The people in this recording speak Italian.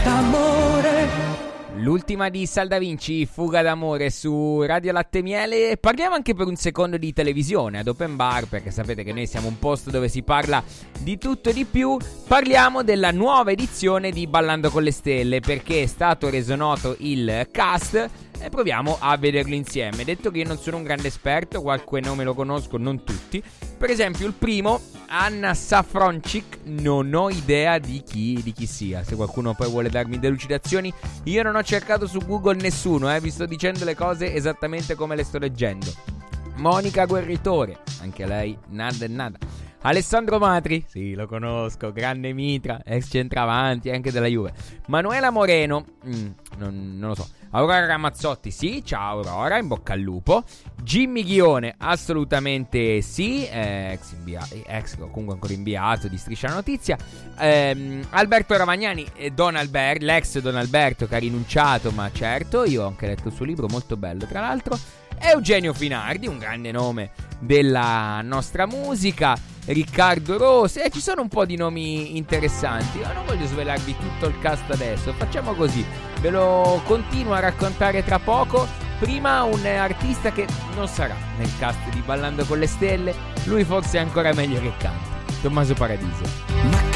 d'amore. L'ultima di Salda Vinci, Fuga d'amore su Radio Latte Miele. Parliamo anche per un secondo di televisione ad Open Bar, perché sapete che noi siamo un posto dove si parla di tutto e di più. Parliamo della nuova edizione di Ballando con le Stelle, perché è stato reso noto il cast e proviamo a vederlo insieme. Detto che io non sono un grande esperto, qualche nome lo conosco, non tutti. Per esempio il primo, Anna Safroncic, non ho idea di chi sia. Se qualcuno poi vuole darmi delucidazioni, io non ho cercato su Google nessuno, vi sto dicendo le cose esattamente come le sto leggendo. Monica Guerritore, anche lei nada e nada. Alessandro Matri, sì, lo conosco, grande mitra, ex centravanti anche della Juve. Manuela Moreno, non lo so. Aurora Ramazzotti, sì, ciao Aurora, in bocca al lupo. Jimmy Ghione, assolutamente sì, ex comunque ancora inviato di Striscia la Notizia. Alberto Ravagnani, l'ex Don Alberto che ha rinunciato, ma certo, io ho anche letto il suo libro, molto bello tra l'altro. Eugenio Finardi, un grande nome della nostra musica. Riccardo Rose, ci sono un po' di nomi interessanti. Io non voglio svelarvi tutto il cast adesso, facciamo così, ve lo continuo a raccontare tra poco. Prima un artista che non sarà nel cast di Ballando con le Stelle, lui forse è ancora meglio che canti, Tommaso Paradiso.